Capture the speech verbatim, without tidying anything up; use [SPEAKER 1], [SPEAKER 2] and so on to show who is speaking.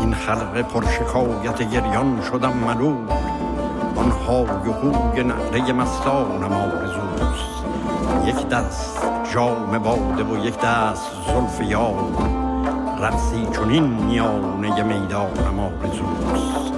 [SPEAKER 1] زین خلق پرشکایت گریان شدم ملول. آن های و هوی نعره مستانم آرزوست. یک دست جام باده و یک دست زلف یار، رقصی چنین میانه میدانم آرزوست.